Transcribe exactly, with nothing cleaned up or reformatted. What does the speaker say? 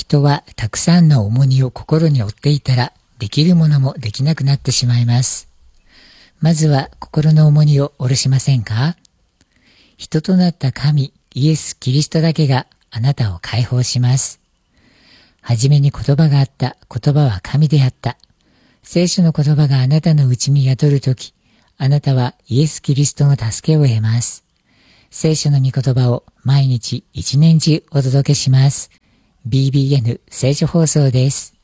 人はたくさんの重荷を心に負っていたら、できるものもできなくなってしまいます。まずは心の重荷を下ろしませんか？人となった神、イエス・キリストだけがあなたを解放します。はじめに言葉があった。言葉は神であった。聖書の言葉があなたの内に宿るとき、あなたはイエス・キリストの助けを得ます。聖書の御言葉を毎日一年中お届けします。ビービーエヌ 聖書放送です。